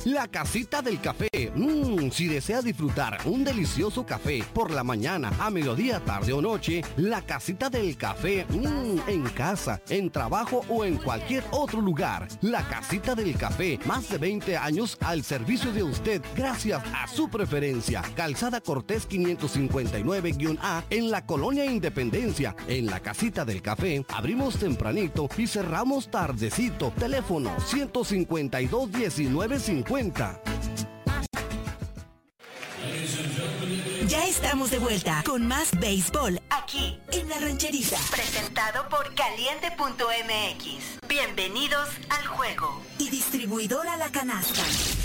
La Casita del Café. Si desea disfrutar un delicioso café por la mañana, a mediodía, tarde o noche, La Casita del Café, en casa, en trabajo o en cualquier otro lugar. La Casita del Café, más de 20 años al servicio de usted gracias a su preferencia. Calzada Cortés 559-A en la Colonia Independencia. En La Casita del Café abrimos tempranito y cerramos tardecito. Teléfono 152-1950. Ya estamos de vuelta con más béisbol aquí en La Rancherita. Presentado por Caliente.mx. Bienvenidos al juego. Y distribuidora La Canasta.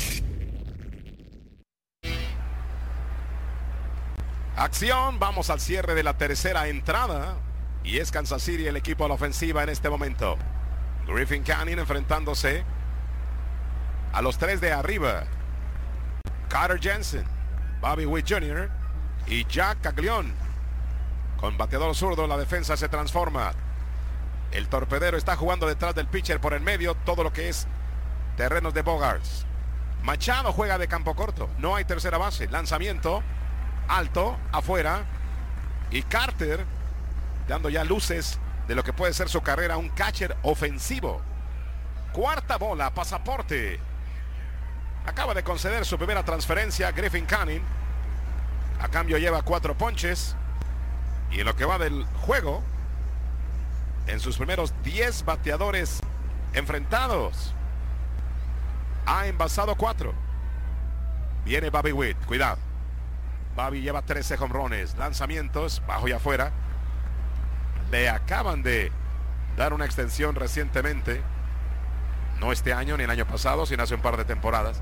Acción, vamos al cierre de la tercera entrada. Y es Kansas City el equipo a la ofensiva en este momento. Griffin Canning enfrentándose a los tres de arriba. Carter Jensen, Bobby Witt Jr. y Jack Caglione. Con bateador zurdo la defensa se transforma. El torpedero está jugando detrás del pitcher por el medio, todo lo que es terrenos de Bogaerts. Machado juega de campo corto, no hay tercera base. Lanzamiento alto, afuera. Y Carter dando ya luces de lo que puede ser su carrera, un catcher ofensivo. Cuarta bola, pasaporte. Acaba de conceder su primera transferencia Griffin Canning. A cambio lleva 4 ponches. Y en lo que va del juego, en sus primeros 10 bateadores enfrentados, ha envasado 4. Viene Bobby Witt, cuidado. Bobby lleva 13 jonrones. Lanzamientos, bajo y afuera. Le acaban de dar una extensión recientemente. No este año ni el año pasado, sino hace un par de temporadas.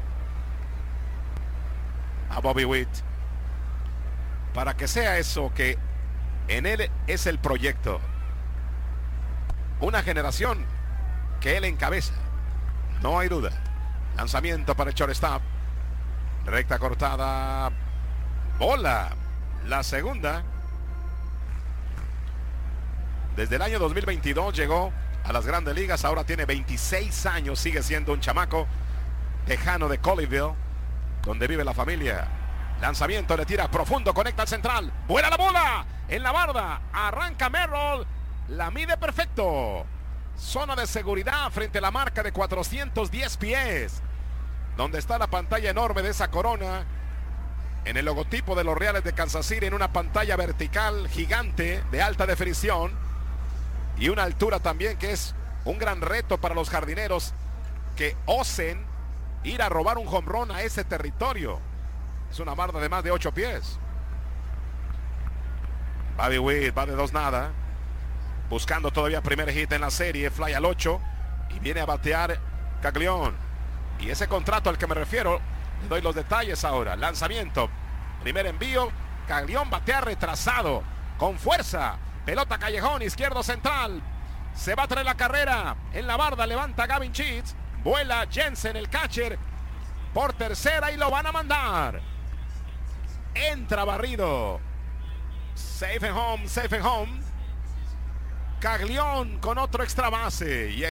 A Bobby Witt. Para que sea eso que en él es el proyecto. Una generación que él encabeza. No hay duda. Lanzamiento para el shortstop. Recta cortada. Bola. La segunda. Desde el año 2022 llegó a las grandes ligas. Ahora tiene 26 años. Sigue siendo un chamaco tejano de Colleyville, donde vive la familia. Lanzamiento, le tira profundo, conecta al central. Vuela la bola en la barda. Arranca Merrill. La mide perfecto. Zona de seguridad frente a la marca de 410 pies. Donde está la pantalla enorme de esa corona. En el logotipo de los Reales de Kansas City, en una pantalla vertical gigante de alta definición. Y una altura también que es un gran reto para los jardineros que osen ir a robar un home run a ese territorio. Es una barda de más de 8 pies. Bobby Witt va de 2-0. Buscando todavía primer hit en la serie. Fly al 8. Y viene a batear Caglione. Y ese contrato al que me refiero, le doy los detalles ahora. Lanzamiento. Primer envío. Caglione batea retrasado. Con fuerza. Pelota callejón, izquierdo central. Se va a traer la carrera. En la barda levanta Gavin Sheets. Vuela Jensen, el catcher, por tercera y lo van a mandar. Entra barrido. Safe and home, safe and home. Caglione con otro extra base. Y